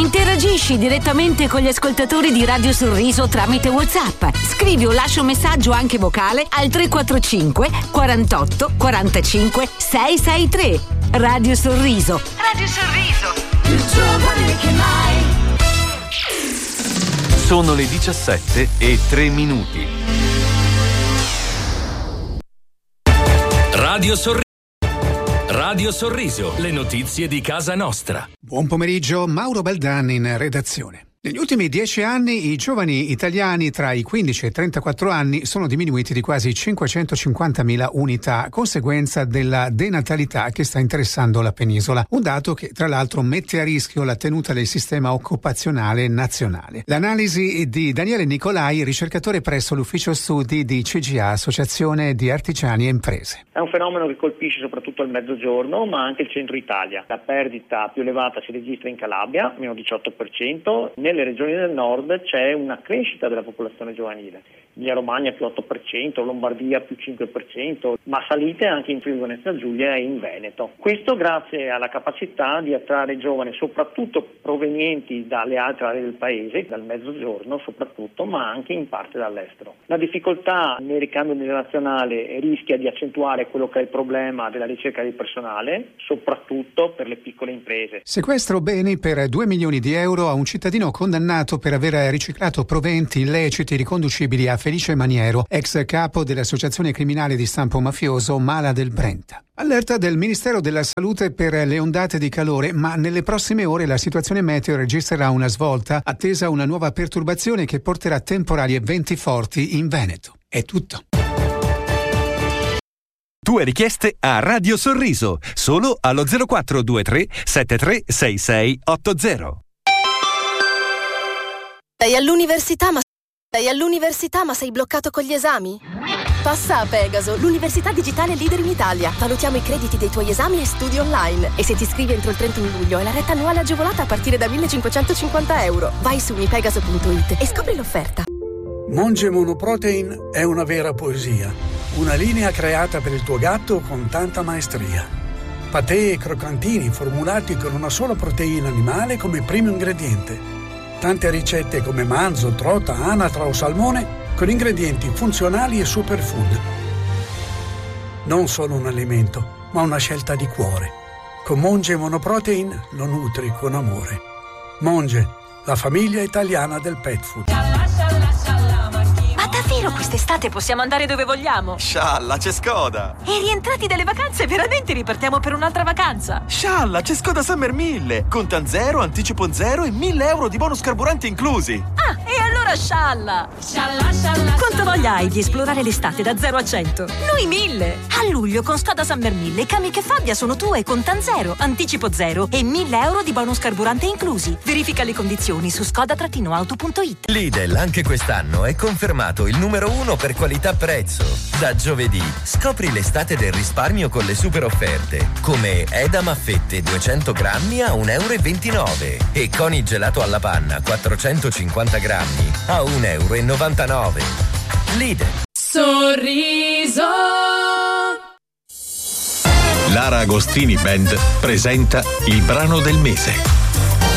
Interagisci direttamente con gli ascoltatori di Radio Sorriso tramite WhatsApp. Scrivi o lascia un messaggio anche vocale al 345 48 45 663. Radio Sorriso. Radio Sorriso. Il giovane che mai. Sono le 17:03. Radio Sorriso, le notizie di casa nostra. Buon pomeriggio, Mauro Baldan in redazione. Negli ultimi 10 anni i giovani italiani tra i 15 e i 34 anni sono diminuiti di quasi 550.000 unità, conseguenza della denatalità che sta interessando la penisola. Un dato che tra l'altro mette a rischio la tenuta del sistema occupazionale nazionale. L'analisi di Daniele Nicolai, ricercatore presso l'ufficio studi di CGA, Associazione di Artigiani e Imprese. È un fenomeno che colpisce soprattutto il mezzogiorno, ma anche il centro Italia. La perdita più elevata si registra in Calabria, meno 18%. Nelle regioni del nord c'è una crescita della popolazione giovanile, Emilia Romagna più 8%, Lombardia più 5%, ma salite anche in Friuli Venezia Giulia e in Veneto. Questo grazie alla capacità di attrarre giovani soprattutto provenienti dalle altre aree del paese, dal mezzogiorno soprattutto, ma anche in parte dall'estero. La difficoltà nel ricambio generazionale rischia di accentuare quello che è il problema della ricerca di personale, soprattutto per le piccole imprese. Sequestro beni per 2 milioni di euro a un cittadino condannato per aver riciclato proventi illeciti riconducibili a Felice Maniero, ex capo dell'associazione criminale di stampo mafioso Mala del Brenta. Allerta del Ministero della Salute per le ondate di calore, ma nelle prossime ore la situazione meteo registrerà una svolta, attesa una nuova perturbazione che porterà temporali e venti forti in Veneto. È tutto. Tue richieste a Radio Sorriso, solo allo 0423 736680. Sei all'università ma sei bloccato con gli esami? Passa a Pegaso, l'università digitale leader in Italia. Valutiamo i crediti dei tuoi esami e studi online. E se ti iscrivi entro il 31 luglio hai la retta annuale agevolata a partire da 1.550 euro. Vai su unipegaso.it e scopri l'offerta. Monge Monoprotein è una vera poesia. Una linea creata per il tuo gatto con tanta maestria. Patè e croccantini formulati con una sola proteina animale come primo ingrediente. Tante ricette come manzo, trota, anatra o salmone con ingredienti funzionali e superfood. Non solo un alimento, ma una scelta di cuore. Con Monge Monoprotein lo nutri con amore. Monge, la famiglia italiana del pet food. Ma davvero quest'estate possiamo andare dove vogliamo? Scialla, c'è Skoda! E rientrati dalle vacanze veramente ripartiamo per un'altra vacanza? Scialla, c'è Skoda Summer 1000! Contan zero, anticipo zero e 1.000 euro di bonus carburante inclusi! Ah, e allora scialla! Quanto voglia hai di esplorare l'estate da 0 a 100? Noi 1000! A luglio con Skoda Summer 1000 i Kamiq e Fabia sono tue, contan zero, anticipo zero e 1.000 euro di bonus carburante inclusi. Verifica le condizioni su skoda-auto.it. Lidl anche quest'anno è confermato il numero 1 per qualità-prezzo. Da giovedì scopri l'estate del risparmio con le super offerte, come edam a fette 200 grammi a 1,29 euro e coni gelato alla panna 450 grammi a 1,99 euro. Lidl. Sorriso. Lara Agostini Band presenta il brano del mese.